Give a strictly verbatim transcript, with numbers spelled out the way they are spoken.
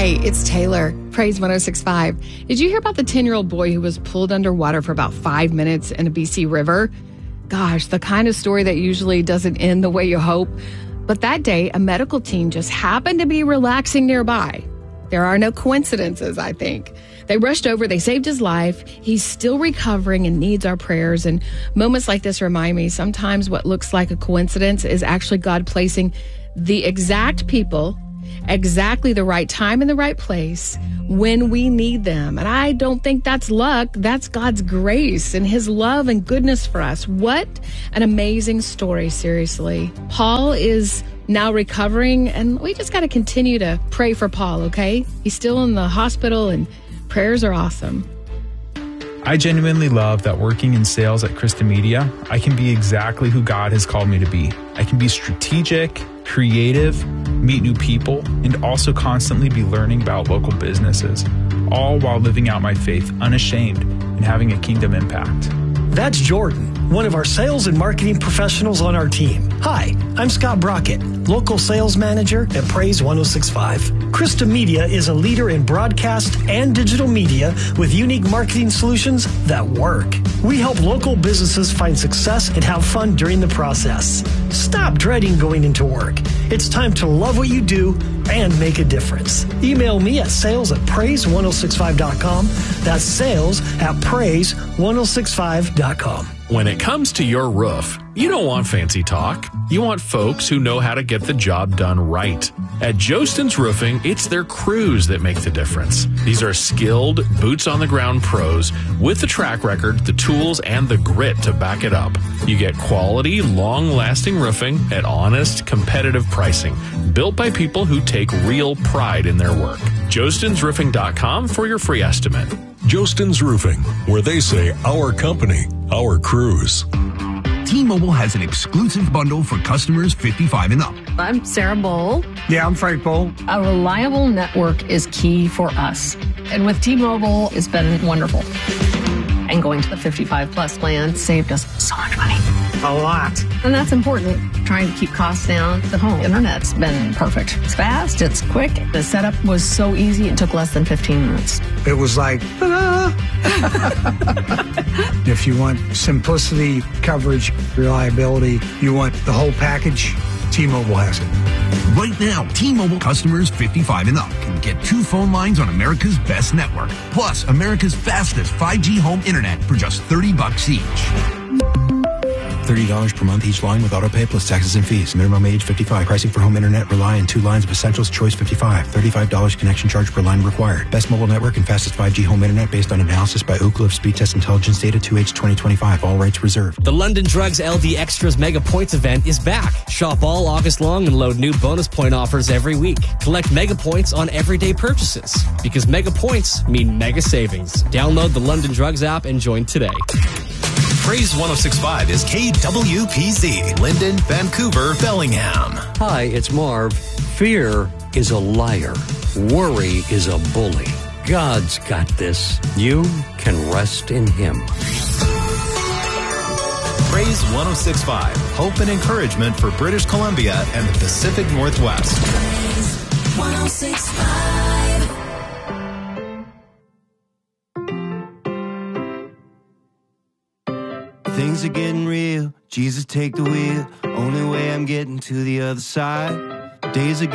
Hey, it's Taylor, Praise one oh six point five. Did you hear about the ten-year-old boy who was pulled underwater for about five minutes in a B C river? Gosh, the kind of story that usually doesn't end the way you hope. But that day, a medical team just happened to be relaxing nearby. There are no coincidences, I think. They rushed over, they saved his life. He's still recovering and needs our prayers. And moments like this remind me sometimes what looks like a coincidence is actually God placing the exact people, exactly the right time in the right place when we need them. And I don't think that's luck. That's God's grace and his love and goodness for us. What an amazing story, seriously. Paul is now recovering, and we just got to continue to pray for Paul, okay? He's still in the hospital, and prayers are awesome. I genuinely love that working in sales at Krista Media, I can be exactly who God has called me to be. I can be strategic, creative, meet new people, and also constantly be learning about local businesses, all while living out my faith unashamed and having a kingdom impact. That's Jordan, one of our sales and marketing professionals on our team. Hi, I'm Scott Brockett, local sales manager at Praise one oh six point five. Krista Media is a leader in broadcast and digital media with unique marketing solutions that work. We help local businesses find success and have fun during the process. Stop dreading going into work. It's time to love what you do and make a difference. Email me at sales at praise one oh six five dot com. That's sales at praise one oh six five dot com. When it comes to your roof, you don't want fancy talk. You want folks who know how to get the job done right. At Jostin's Roofing, it's their crews that make the difference. These are skilled, boots-on-the-ground pros with the track record, the tools, and the grit to back it up. You get quality, long-lasting roofing at honest, competitive pricing, built by people who take real pride in their work. Jostins Roofing dot com for your free estimate. Jostin's Roofing, where they say our company, our crews. T-Mobile has an exclusive bundle for customers fifty-five and up. I'm Sarah Bowl. Yeah, I'm Frank Bowl. A reliable network is key for us. And with T-Mobile, it's been wonderful. And going to the fifty-five plus plan saved us so much money. A lot. And that's important. Trying to keep costs down. The home internet's been perfect. It's fast, it's quick. The setup was so easy, it took less than fifteen minutes. It was like, ta-da! If you want simplicity, coverage, reliability, you want the whole package, T-Mobile has it. Right now, T-Mobile customers fifty-five and up can get two phone lines on America's best network, plus America's fastest five G home internet for just thirty bucks each. thirty dollars per month each line with autopay plus taxes and fees. Minimum age fifty-five. Pricing for home internet rely on two lines of Essentials Choice fifty-five. thirty-five dollars connection charge per line required. Best mobile network and fastest five G home internet based on analysis by Ookla of Speed Test Intelligence Data two H twenty twenty-five. All rights reserved. The London Drugs L D Extras Mega Points event is back. Shop all August long and load new bonus point offers every week. Collect Mega Points on everyday purchases because Mega Points mean mega savings. Download the London Drugs app and join today. Praise one oh six point five is K W P Z, Linden, Vancouver, Bellingham. Hi, it's Marv. Fear is a liar. Worry is a bully. God's got this. You can rest in him. Praise one oh six point five, hope and encouragement for British Columbia and the Pacific Northwest. Praise one oh six point five. Things are getting real. Jesus, take the wheel. Only way I'm getting to the other side. Days are